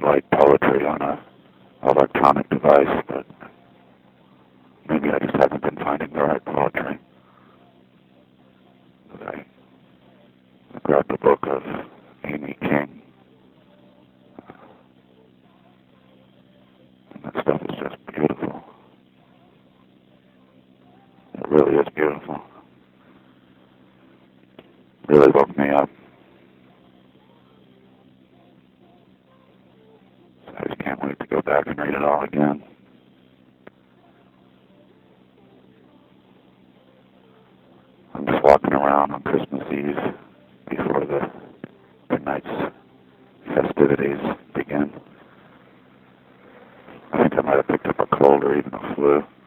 would like poetry on a electronic device, but maybe I just haven't been finding the right poetry. But I grabbed a book of Amy King, and that stuff is just beautiful. It really is beautiful. Really woke me up. So I just can't wait to go back and read it all again. I'm just walking around on Christmas Eve before the night's festivities begin. I think I might have picked up a cold or even a flu.